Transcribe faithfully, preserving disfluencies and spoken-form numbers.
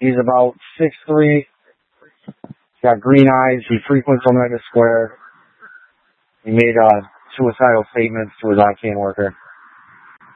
He's about six three. He's got green eyes. He frequents Omega Square. He made uh, suicidal statements to his I CANN worker.